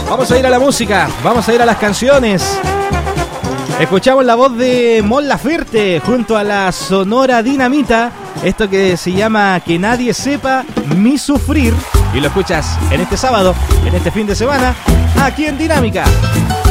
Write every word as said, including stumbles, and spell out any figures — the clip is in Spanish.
Vamos a ir a la música, vamos a ir a las canciones. Escuchamos la voz de Mon Laferte junto a la Sonora Dinamita. Esto que se llama Que Nadie Sepa Mi Sufrir. Y lo escuchas en este sábado, en este fin de semana, aquí en Dinámica.